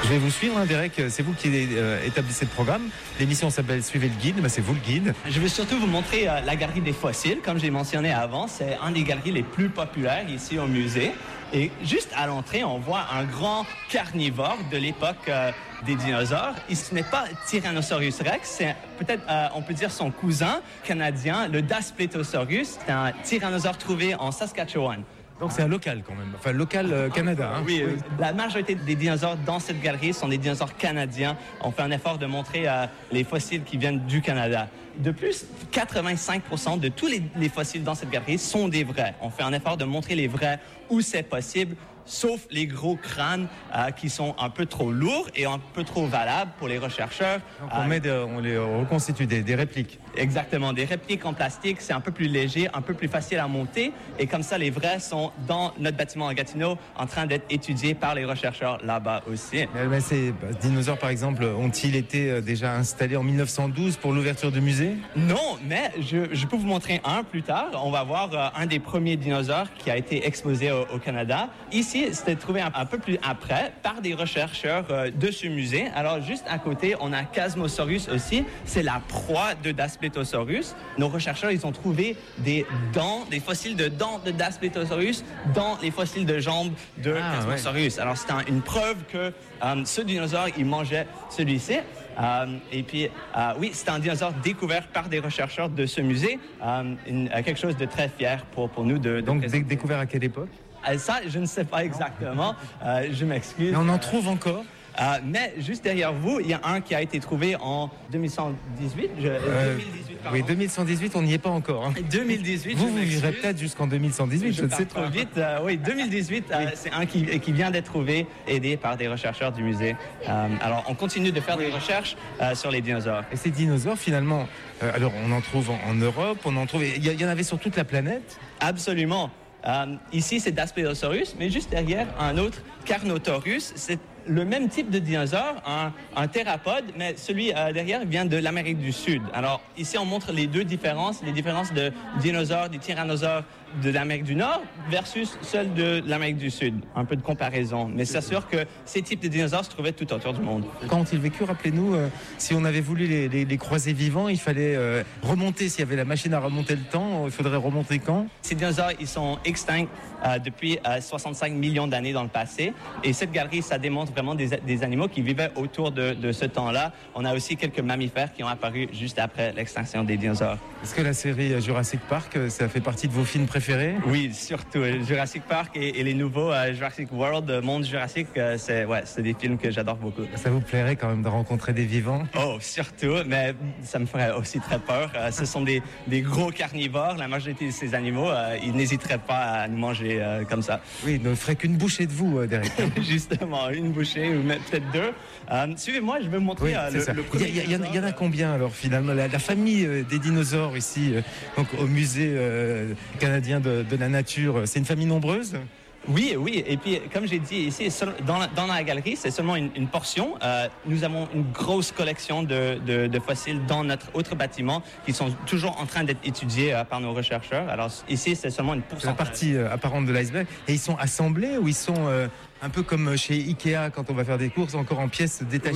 Je vais vous suivre, Derek. C'est vous qui établissez le programme. L'émission s'appelle Suivez le guide. C'est vous le guide. Je vais surtout vous montrer la galerie des fossiles. Comme j'ai mentionné avant, c'est un des galeries les plus populaires ici au musée. Et juste à l'entrée, on voit un grand carnivore de l'époque des dinosaures. Ce n'est pas Tyrannosaurus rex, c'est peut-être, on peut dire, son cousin canadien, le Daspletosaurus. C'est un tyrannosaure trouvé en Saskatchewan. Donc c'est un local quand même, enfin local Canada. Hein. Oui, la majorité des dinosaures dans cette galerie sont des dinosaures canadiens. On fait un effort de montrer les fossiles qui viennent du Canada. De plus, 85% de tous les fossiles dans cette galerie sont des vrais. On fait un effort de montrer les vrais où c'est possible, sauf les gros crânes qui sont un peu trop lourds et un peu trop valables pour les chercheurs. Donc on les reconstitue, des répliques. Exactement, des répliques en plastique, c'est un peu plus léger, un peu plus facile à monter. Et comme ça, les vrais sont dans notre bâtiment à Gatineau en train d'être étudiés par les chercheurs là-bas aussi. Mais ces dinosaures, par exemple, ont-ils été déjà installés en 1912 pour l'ouverture du musée? Non, mais je peux vous montrer un plus tard. On va voir un des premiers dinosaures qui a été exposé au Canada. Ici, c'était trouvé un peu plus après par des chercheurs de ce musée. Alors, juste à côté, on a Chasmosaurus aussi. C'est la proie de Daspletosaurus. Nos chercheurs, ils ont trouvé des fossiles de dents de Daspletosaurus dans les fossiles de jambes de Chasmosaurus. Ouais. Alors, c'était une preuve que ce dinosaure, il mangeait celui-ci. Et puis, oui, c'est un dinosaure découvert par des chercheurs de ce musée. Quelque chose de très fier pour nous. Donc, découvert à quelle époque? Ça, je ne sais pas exactement. Je m'excuse. Mais on en trouve encore? Mais juste derrière vous, il y a un qui a été trouvé en 2118. 2018, pardon. Oui, 2118, on n'y est pas encore. Hein. 2018. Vous vivrez peut-être jusqu'en 2118, je ne sais trop vite. Oui, 2018, oui. C'est un qui vient d'être trouvé, aidé par des chercheurs du musée. Alors, on continue de faire des recherches sur les dinosaures. Et ces dinosaures, finalement, alors on en trouve en Europe, il y en avait sur toute la planète? Absolument. Ici, c'est Daspletosaurus, mais juste derrière, un autre, Carnotaurus. C'est le même type de dinosaure, un thérapode, mais celui derrière vient de l'Amérique du Sud. Alors, ici, on montre les différences de dinosaures, des tyrannosaures de l'Amérique du Nord versus ceux de l'Amérique du Sud. Un peu de comparaison. Mais c'est sûr que ces types de dinosaures se trouvaient tout autour du monde. Quand ont-ils vécu, rappelez-nous, si on avait voulu les croiser vivants, il fallait remonter, s'il y avait la machine à remonter le temps, il faudrait remonter quand? Ces dinosaures, ils sont extincts depuis 65 millions d'années dans le passé. Et cette galerie, ça démontre vraiment des animaux qui vivaient autour de ce temps-là. On a aussi quelques mammifères qui ont apparu juste après l'extinction des dinosaures. Est-ce que la série Jurassic Park, ça fait partie de vos films préférés? Oui, surtout. Jurassic Park et les nouveaux Jurassic World, Monde Jurassique, c'est des films que j'adore beaucoup. Ça vous plairait quand même de rencontrer des vivants? Oh, surtout, mais ça me ferait aussi très peur. Ce sont des gros carnivores. La majorité de ces animaux, ils n'hésiteraient pas à nous manger comme ça. Oui, ils ne feraient qu'une bouchée de vous, Derek. Justement, une bouchée ou peut-être deux. Suivez-moi, je vais vous montrer le premier. Il y en a combien alors finalement? La famille des dinosaures ici, donc au musée canadien de la nature, c'est une famille nombreuse? Oui. Et puis, comme j'ai dit ici, dans la galerie, c'est seulement une portion. Nous avons une grosse collection de fossiles dans notre autre bâtiment qui sont toujours en train d'être étudiés par nos chercheurs. Alors ici, c'est seulement une pourcentage. La partie apparente de l'iceberg. Et ils sont assemblés ou ils sont un peu comme chez Ikea quand on va faire des courses, encore en pièces détachées?